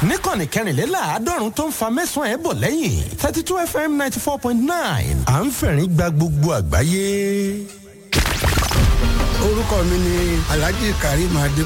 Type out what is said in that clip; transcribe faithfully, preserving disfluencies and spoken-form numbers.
níkànnì kẹrìnléláàádọ́rùn tó ń fa mẹ́sàn-án ẹ̀ bọ̀ lẹ́yìn thirty two F M ninety four point nine à ń fẹ̀rín gba gbogbo àgbáyé. orúkọ mi ni Alhaji Karim Adé.